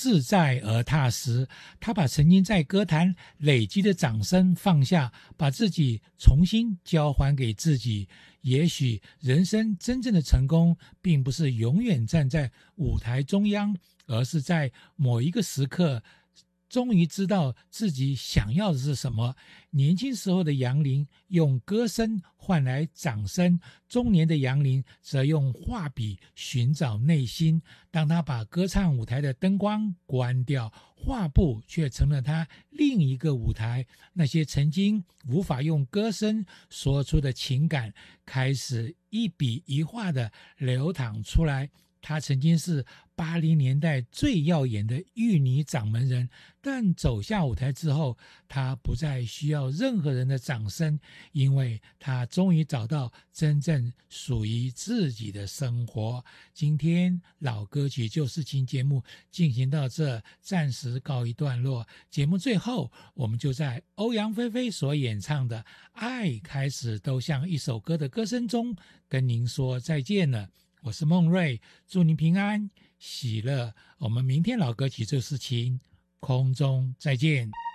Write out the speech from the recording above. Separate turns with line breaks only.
自在而踏实。他把曾经在歌坛累积的掌声放下，把自己重新交还给自己。也许人生真正的成功，并不是永远站在舞台中央，而是在某一个时刻终于知道自己想要的是什么。年轻时候的杨林用歌声换来掌声，中年的杨林则用画笔寻找内心。当他把歌唱舞台的灯光关掉，画布却成了他另一个舞台。那些曾经无法用歌声说出的情感，开始一笔一画的流淌出来。他曾经是80年代最耀眼的玉女掌门人，但走下舞台之后，他不再需要任何人的掌声，因为他终于找到真正属于自己的生活。今天老歌曲旧事情节目进行到这，暂时告一段落。节目最后，我们就在欧阳菲菲所演唱的《爱开始都像一首歌》的歌声中跟您说再见了。我是孟瑞，祝您平安喜乐。我们明天老歌曲旧事情空中再见。